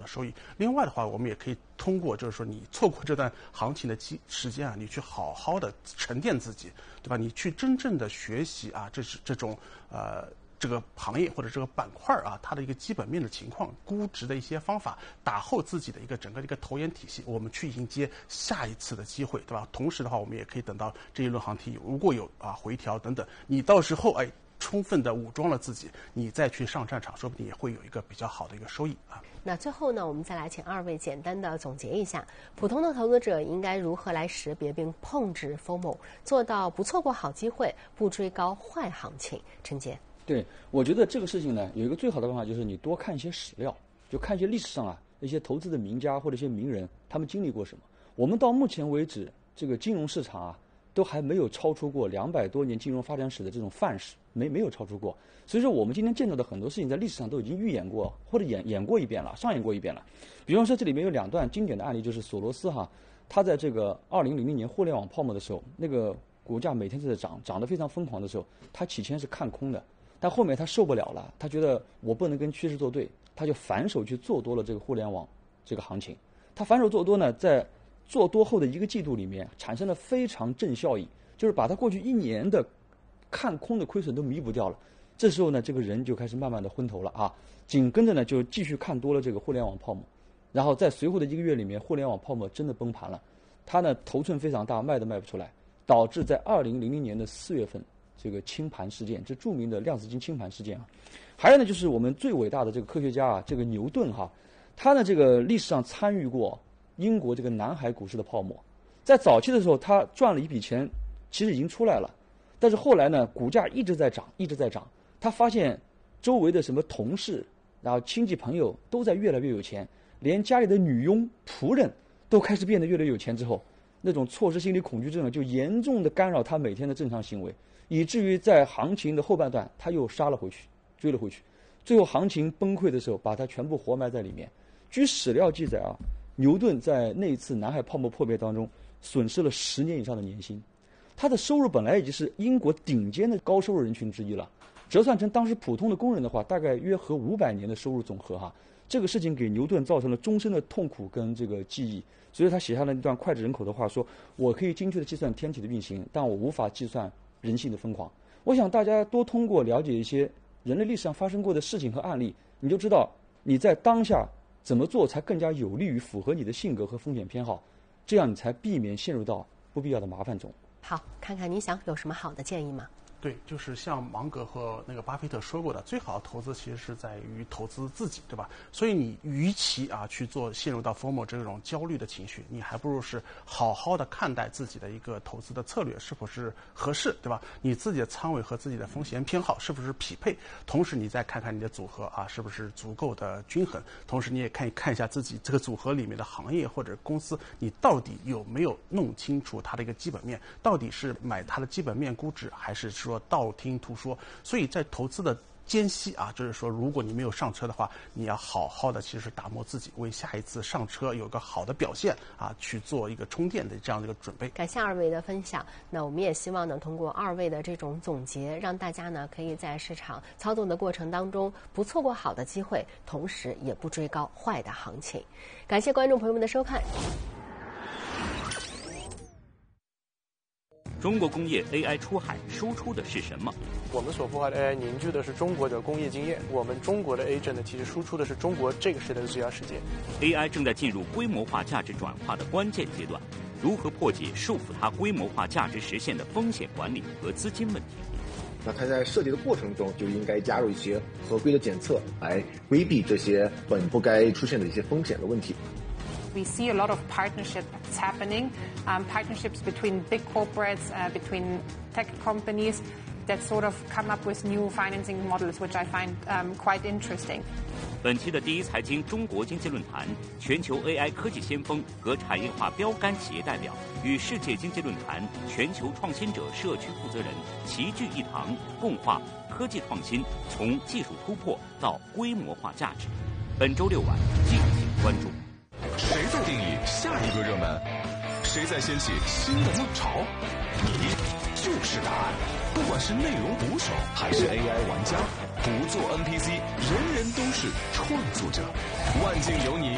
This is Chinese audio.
收益。另外的话，我们也可以通过就是说你错过这段行情的时间啊，你去好好的沉淀自己，对吧？你去真正的学习啊，这种这个行业或者这个板块啊，它的一个基本面的情况、估值的一些方法，打后自己的一个整个的一个投研体系，我们去迎接下一次的机会，对吧？同时的话，我们也可以等到这一轮行情如果有回调等等，你到时候充分的武装了自己，你再去上战场，说不定也会有一个比较好的一个收益啊。 那最后呢，我们再来请二位简单的总结一下，普通的投资者应该如何来识别并控制 FOMO， 做到不错过好机会，不追高坏行情？陈杰。 对，我觉得这个事情呢，有一个最好的办法就是你多看一些史料，就看一些历史上一些投资的名家或者一些名人，他们经历过什么。我们到目前为止，这个金融市场都还没有超出过200多年金融发展史的这种范式，没有超出过。所以说，我们今天见到的很多事情，在历史上都已经预演过，或者演过一遍了，上演过一遍了。比方说，这里面有2段经典的案例，就是索罗斯他在这个2000年互联网泡沫的时候，那个股价每天都在涨得非常疯狂的时候，他起先是看空的。但后面他受不了了，他觉得我不能跟趋势作对，他就反手去做多了这个互联网这个行情。他反手做多呢，在做多后的1个季度里面产生了非常正效益，就是把他过去1年的看空的亏损都弥补掉了。这时候呢，这个人就开始慢慢的昏头了紧跟着呢就继续看多了这个互联网泡沫，然后在随后的1个月里面，互联网泡沫真的崩盘了，他呢头寸非常大，卖都卖不出来，导致在2000年的4月份。这个清盘事件，这著名的量子金清盘事件还有呢，就是我们最伟大的这个科学家这个牛顿他呢这个历史上参与过英国这个南海股市的泡沫，在早期的时候他赚了一笔钱，其实已经出来了，但是后来呢股价一直在涨，他发现周围的什么同事，然后亲戚朋友都在越来越有钱，连家里的女佣仆人都开始变得越来越有钱之后，那种错失心理恐惧症就严重的干扰他每天的正常行为，以至于在行情的后半段他又杀了回去，追了回去，最后行情崩溃的时候把他全部活埋在里面。据史料记载牛顿在那一次南海泡沫破灭当中损失了10年以上的年薪，他的收入本来已经是英国顶尖的高收入人群之一了，折算成当时普通的工人的话，大概约合500年的收入总和这个事情给牛顿造成了终身的痛苦跟这个记忆，所以他写下了一段脍炙人口的话，说我可以精确的计算天体的运行，但我无法计算人性的疯狂。我想大家多通过了解一些人类历史上发生过的事情和案例，你就知道你在当下怎么做才更加有利于符合你的性格和风险偏好，这样你才避免陷入到不必要的麻烦中。 好，看看你想有什么好的建议吗？ 对，就是像芒格和那个巴菲特说过的，最好的投资其实是在于投资自己，对吧？所以你与其去做陷入到 FOMO 这种焦虑的情绪，你还不如是好好的看待自己的一个投资的策略是否是合适，对吧？你自己的仓位和自己的风险偏好是不是匹配？同时你再看看你的组合是不是足够的均衡？同时你也可以看一下自己这个组合里面的行业或者公司，你到底有没有弄清楚它的一个基本面？到底是买它的基本面估值，还是说道听途说？所以在投资的间隙就是说如果你没有上车的话，你要好好的其实打磨自己，为下一次上车有个好的表现去做一个充电的这样的一个准备。 感谢二位的分享，那我们也希望呢通过二位的这种总结，让大家呢可以在市场操作的过程当中不错过好的机会，同时也不追高坏的行情。感谢观众朋友们的收看。 中国工业 AI 出海输出的是什么？ 我们所孵化的 AI 凝聚的是中国的工业经验，我们中国的 agent 呢，其实输出的是中国这个时代的最佳实践。 AI 正在进入规模化价值转化的关键阶段，如何破解束缚它规模化价值实现的风险管理和资金问题？ 那它在设计的过程中就应该加入一些合规的检测，来规避这些本不该出现的一些风险的问题。 We see a lot of partnerships happening, partnerships between big corporates, between tech companies that sort of come up with new financing models, which I find quite interesting. 本期的第一财经中国经济论坛，全球 AI 科技先锋和产业化标杆企业代表与世界经济论坛全球创新者社区负责人齐聚一堂，共话科技创新从技术突破到规模化价值。本周6晚敬请关注。 谁在定义下一个热门？谁在掀起新的浪潮？你就是答案。不管是内容捕手还是 AI 玩家，不做 NPC， 人人都是创作者。万境有你。